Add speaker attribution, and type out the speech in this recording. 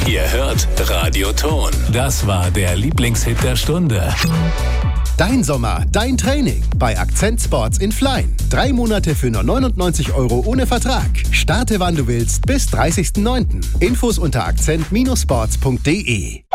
Speaker 1: Ihr hört Radio Ton. Das war der Lieblingshit der Stunde.
Speaker 2: Dein Sommer, dein Training bei Akzent Sports in Flein. 3 Monate für nur 99 € ohne Vertrag. Starte wann du willst bis 30.09. Infos unter akzent-sports.de.